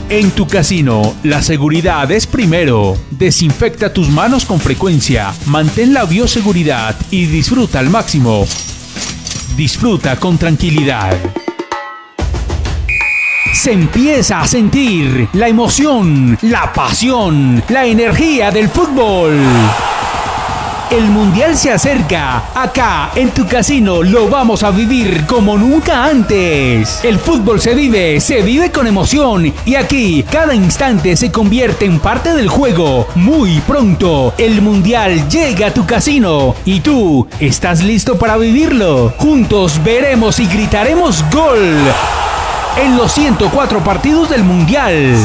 En tu casino, la seguridad es primero. Desinfecta tus manos con frecuencia, mantén la bioseguridad y disfruta al máximo. Disfruta con tranquilidad. Se empieza a sentir la emoción, la pasión, la energía del fútbol. El Mundial se acerca. Acá, en tu casino, lo vamos a vivir como nunca antes. El fútbol se vive con emoción. Y aquí, cada instante se convierte en parte del juego. Muy pronto, el Mundial llega a tu casino. ¿Y tú, estás listo para vivirlo? Juntos veremos y gritaremos ¡gol! En los 104 partidos del Mundial.